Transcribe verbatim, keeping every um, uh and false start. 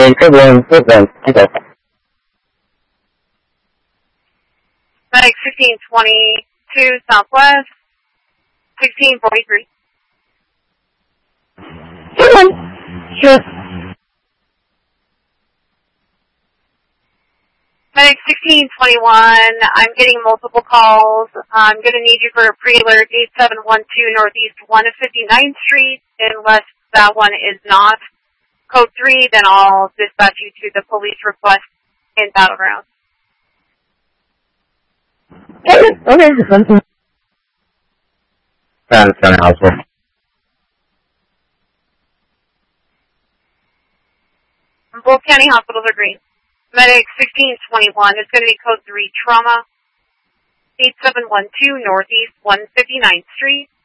Medic sixteen twenty-two Southwest, sixteen forty-three. Sure. Medic sixteen twenty-one, I'm getting multiple calls. I'm going to need you for a pre-alert eight seven one two Northeast one fifty-ninth Street, unless that one is not code three, then I'll dispatch you to the police request in Battleground. Okay, okay, just one thing. That's kind of helpful. Both county hospitals are green. Medic sixteen twenty-one is going to be code three trauma, eight seven one two Northeast one fifty-ninth Street.